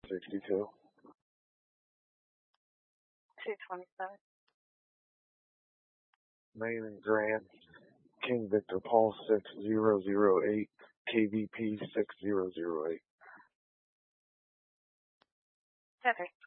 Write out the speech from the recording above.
62. 227. Main and Grand, King Victor Paul 6008, KVP 6008. 7.